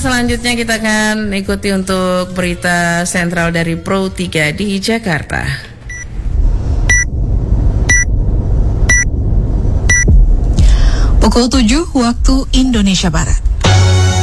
selanjutnya kita akan ikuti untuk berita sentral dari Pro 3 di Jakarta. Pukul 7 waktu Indonesia Barat.